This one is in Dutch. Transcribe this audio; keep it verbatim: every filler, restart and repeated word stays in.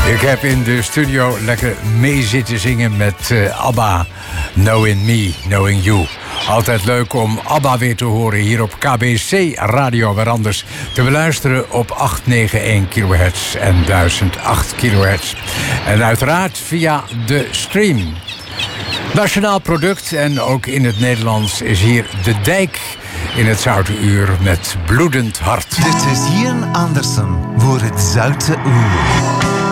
Ik heb in de studio lekker mee zitten zingen met uh, ABBA. Knowing Me, Knowing You. Altijd leuk om ABBA weer te horen hier op K B C Radio. Waar anders te beluisteren op achthonderdnegenennegentig kilohertz en duizend acht kilohertz. En uiteraard via de stream. Nationaal product en ook in het Nederlands is hier De Dijk in het Zoute Uur met Bloedend Hart. Dit is Ian Anderson voor het Zoute Uur.